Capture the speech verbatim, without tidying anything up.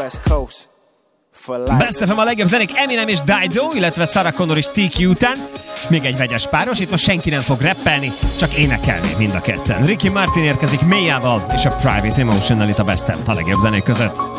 West Coast. Best ef em a legjobb zenék Eminem és Dido, illetve Sarah Connor és té ká után. Még egy vegyes páros, itt most senki nem fog rappelni, csak énekelni mind a ketten. Ricky Martin érkezik Mélyával és a Private Emotion-nel itt a Best ef a legjobb zenék között.